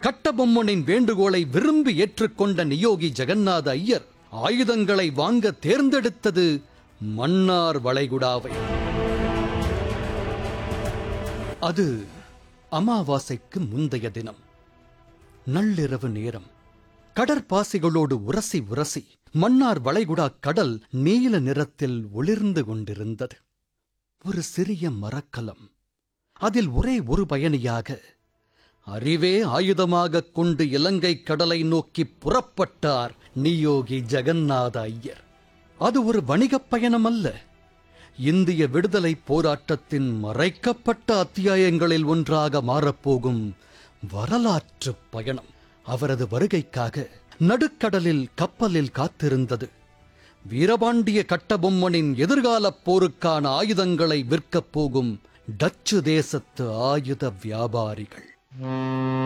கட்டபொம்மனின் வேண்டுகோளை விரும்பி ஏற்றுக்கொண்ட நியோகி ஜெகநாத ஐயர் ஆயுதங்களை வாங்க தேர்ந்தெடுத்தது மன்னார் வளைகுடாவை. அது அமாவாசைக்கு முந்தைய தினம். நள்ளிரவு நேரம். கடற்பாசிகளோடு உரசி உரசி மன்னார் வளைகுடா கடல் நீல நிறத்தில் ஒளிர்ந்து கொண்டிருந்தது. ஒரு சிறிய மரக்கலம். அதில் ஒரே ஒரு பயணியாக அறிவே ஆயுதமாகக் கொண்டு இலங்கை கடலை நோக்கி புறப்பட்டார் நியோகி ஜெகநாத ஐயர். அது ஒரு வணிகப் பயணம் அல்ல. இந்திய விடுதலை போராட்டத்தின் மறைக்கப்பட்ட அத்தியாயங்களில் ஒன்றாக மாறப்போகும் வரலாற்று பயணம். அவரது வருகைக்காக நடுக்கடலில் கப்பலில் காத்திருந்தது வீரபாண்டிய கட்டபொம்மனின் எதிர்காலப் போருக்கான ஆயுதங்களை விற்கப் போகும் டச்சு தேசத்து ஆயுத வியாபாரிகள்.